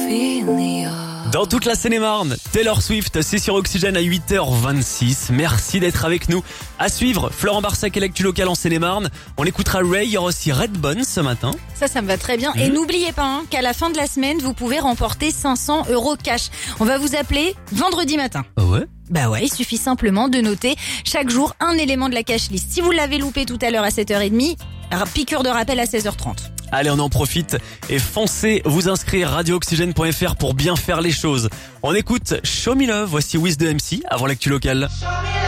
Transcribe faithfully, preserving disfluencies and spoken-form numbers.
Dans toute la Seine-et-Marne, Taylor Swift, c'est sur Oxygène à huit heures vingt-six. Merci d'être avec nous. À suivre, Florent Barsac et l'actu local en Seine-et-Marne. On écoutera Ray, il y aura aussi Redbone ce matin. Ça, ça me va très bien. Mmh. Et n'oubliez pas hein, qu'à la fin de la semaine, vous pouvez remporter cinq cents euros cash. On va vous appeler vendredi matin. Ah ouais? Bah ouais, il suffit simplement de noter chaque jour un élément de la cash list. Si vous l'avez loupé tout à l'heure à sept heures trente, piqûre de rappel à seize heures trente. Allez, on en profite et foncez vous inscrire radio oxygène point f r pour bien faire les choses. On écoute Show Me Love, voici Wiz de M C avant l'actu locale.